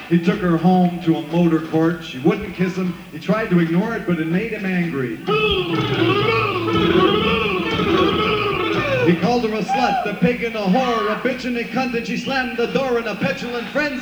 He took her home to a motor court. She wouldn't kiss him. He tried to ignore it, but it made him angry. He called her a slut, a pig and a whore, a bitch and a cunt, and she slammed the door in a petulant frenzy.